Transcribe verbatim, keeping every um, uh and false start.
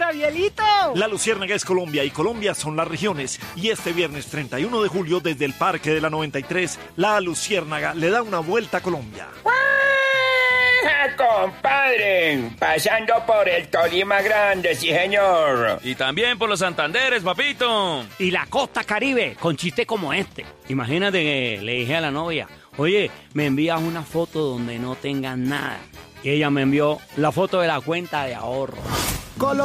Gabrielito! La Luciérnaga es Colombia y Colombia son las regiones. Y este viernes treinta y uno de julio, desde el Parque de la noventa y tres, la Luciérnaga le da una vuelta a Colombia. Compadre, pasando por el Tolima Grande, sí señor. Y también por los Santanderes, papito. Y la costa Caribe, con chistes como este. Imagínate que le dije a la novia, oye, me envías una foto donde no tengas nada. Y ella me envió la foto de la cuenta de ahorro.